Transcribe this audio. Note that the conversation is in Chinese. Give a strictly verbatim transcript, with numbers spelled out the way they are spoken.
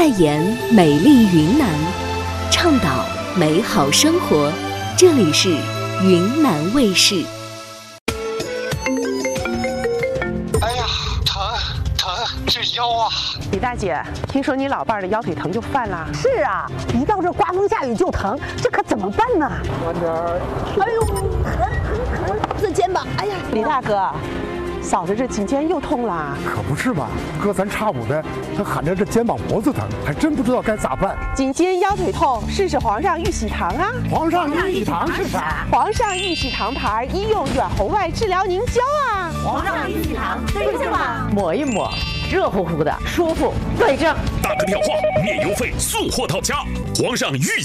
代言美丽云南，倡导美好生活。这里是云南卫视。 哎呀，疼疼，这腰啊！ 李大姐，听说你老伴儿的腰腿疼就犯了？ 是啊，一到这刮风下雨就疼，这可怎么办呢？ 慢点儿。 哎呦，疼疼疼！这肩膀，哎呀， 李大哥。嫂子这颈肩又痛了， 可不是嘛！隔三差五的，他喊着这肩膀脖子疼，还真不知道该咋办。 颈肩腰腿痛，试试皇上玉喜堂啊！ 皇上玉喜堂是啥？ 皇上玉喜堂牌医用远红外治疗凝胶啊！ 皇上玉喜堂对症吧？ 抹一抹，热乎乎的，舒服，对症。 打个电话，免邮费，送货到家。皇上玉。